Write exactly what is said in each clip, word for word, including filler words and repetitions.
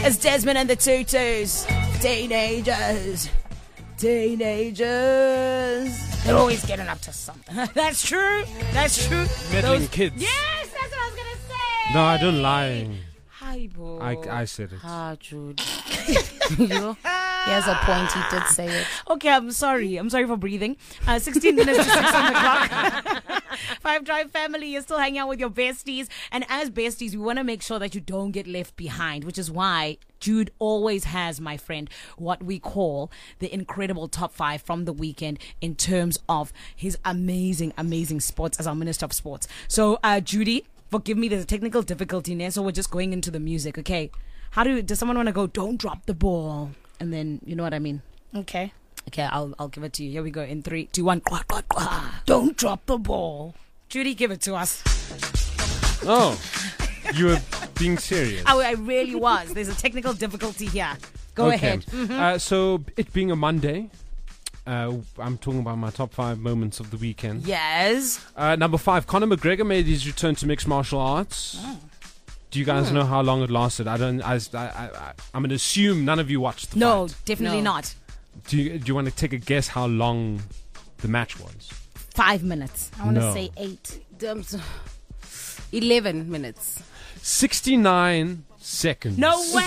It's Desmond and the Tutus. Teenagers. Teenagers. They're always getting up to something. That's true. That's true. Meddling Those- kids. Yes, that's what I was going to say. No, I don't lie. Hi, bro. I, I said it. Ah, Jude. You know, he has a point. He did say it. Okay, I'm sorry. I'm sorry for breathing. Uh, sixteen minutes to six on the clock. Five Drive family, you're still hanging out with your besties. And as besties, we want to make sure that you don't get left behind, which is why Jude always has, my friend, what we call the incredible top five from the weekend in terms of his amazing, amazing sports as our Minister of Sports. So, uh, Judy, forgive me, there's a technical difficulty there, so we're just going into the music, okay? How do, does someone want to go, don't drop the ball? And then, you know what I mean? Okay. Okay, I'll I'll give it to you. Here we go. In three, two, one. Quack, quack, quack. Don't drop the ball. Judy, give it to us. Oh, you were being serious. Oh, I really was. There's a technical difficulty here. Go Okay. ahead. Mm-hmm. Uh, so, it being a Monday, uh, I'm talking about my top five moments of the weekend. Yes. Uh, number five, Conor McGregor made his return to mixed martial arts. Oh. Do you guys Hmm. know how long it lasted? I don't. I, I, I, I'm going to assume none of you watched the No, fight. definitely No. not. Do you, do you want to take a guess how long the match was? Five minutes. I want to No. say eight. Um, so- Eleven minutes. sixty-nine seconds. No way.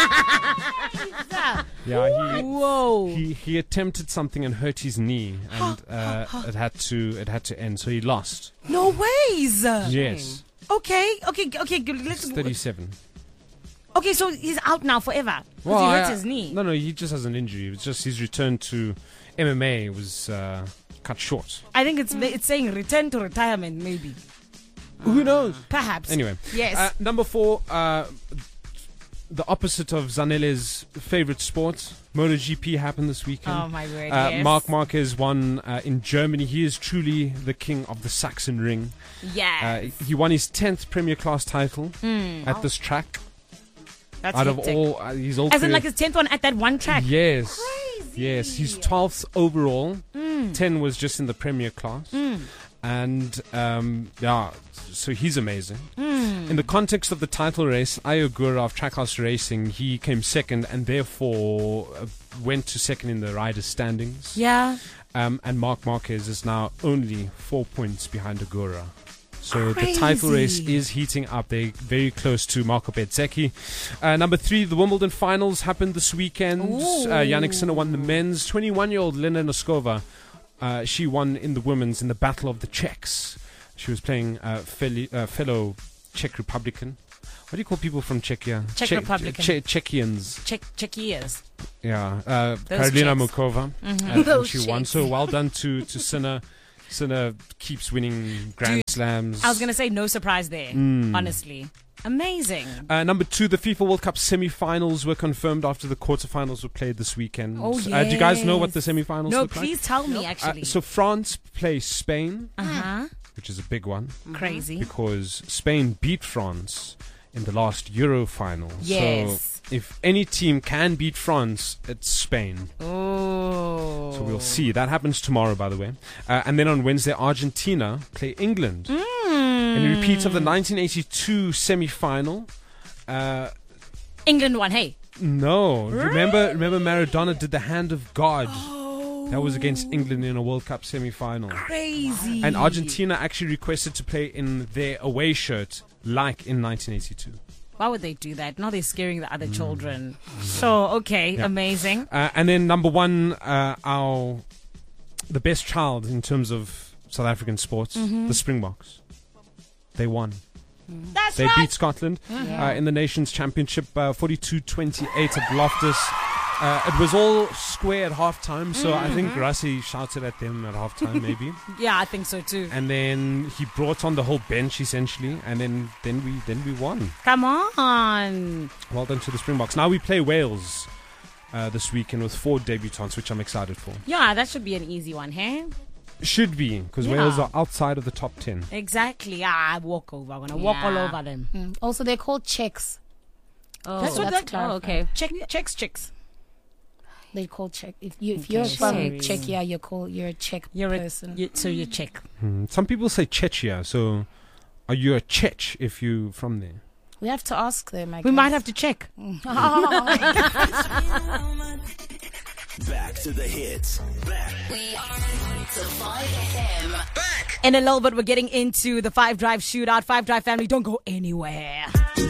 Yeah, he, Whoa. he he attempted something and hurt his knee, and uh, it had to it had to end. So he lost. No ways. Yes, Okay. Okay. Okay. Good. Let's. thirty-seven. Okay. So he's out now forever because Well, he hurt I- his knee. No, no, he just has an injury. It's just his return to M M A was uh, cut short. I think it's it's saying return to retirement, maybe. Who knows? Perhaps. Anyway, Yes. uh, number four, uh, the opposite of Zanele's favorite sport, MotoGP happened this weekend. Oh my word. Uh, yes. Marc Marquez won uh, in Germany. He is truly the king of the Saxon Ring. Yeah. Uh, he won his tenth Premier Class title Mm. at this track. That's Out of hectic. all, uh, his all As in career- like his tenth one at that one track. Yes. Crazy. Yes, he's twelfth overall. Mm. ten was just in the Premier Class. Mm. And, um, yeah, so he's amazing. Mm. In the context of the title race, Ayo Gura of Trackhouse Racing, he came second and therefore uh, went to second in the riders' standings. Yeah. Um, and Marc Marquez is now only four points behind Agura. So Crazy. the title race is heating up. They're very close to Marco Bezzecchi. Uh, number three, the Wimbledon finals happened this weekend. Ooh. Uh, Yannick Sinner won the men's. twenty-one-year-old Lena Noskova, uh, she won in the women's in the Battle of the Czechs. She was playing uh, felli- uh, fellow Czech Republican. What do you call people from Czechia? Czech Che- Republican. Che- Czechians. Check check ears. Yeah. Uh, Those Karolina Czechs. Mukova. Mhm. Uh, and Those she won. Czechs. So well done to, to Sinner. Sinner keeps winning Grand Slams. I was gonna say no surprise there. Mm. Honestly, amazing. Uh, number two, the FIFA World Cup semi-finals were confirmed after the quarterfinals were played this weekend. Oh, Uh, do you guys know what yes. the semi-finals No, look please tell me. Nope. like? Uh, Actually, so France plays Spain, uh huh. which is a big one, Crazy. because Spain beat France in the last Euro final. Yes. So if any team can beat France, it's Spain. Oh. So we'll see. That happens tomorrow, by the way. Uh, and then on Wednesday, Argentina play England. Mm. In a repeat of the nineteen eighty-two semi-final. Uh, England won. Hey. no. Remember remember Maradona did the hand of God. That was against England in a World Cup semi-final. Crazy. And Argentina actually requested to play in their away shirt like in nineteen eighty-two. Why would they do that? Now they're scaring the other children. So okay, Yeah. amazing. Uh, and then number one, uh, our the best child in terms of South African sports, the Springboks. They won. That's They right. beat Scotland uh, in the Nations Championship, uh, forty-two twenty-eight at Loftus. Uh, it was all square at halftime, so I think Rassi shouted at them at halftime, maybe. Yeah, I think so too. And then he brought on the whole bench essentially, and then, then we then we won. Come on. Well done to the Springboks. Now we play Wales uh, this weekend with four debutants, which I'm excited for. Yeah, that should be an easy one, hey? Should be, because Yeah. Wales are outside of the top ten. Exactly. Ah, walk over. I'm gonna walk all Yeah. over them. Mm. Also, they're called Czechs. Oh, That's what that- oh, okay. Check, checks, chicks. They call Czech. If you if Okay, you're from sorry. Czechia, you're called you're a Czech You're a, person. you, so you check. Hmm. Some people say Czechia, so are you a Czech if you from there? We have to ask them. I We guess. might have to check. Back to the hits. Back. We are to five F M. Back. In a little bit, we're getting into the Five Drive shootout. Five Drive family, don't go anywhere.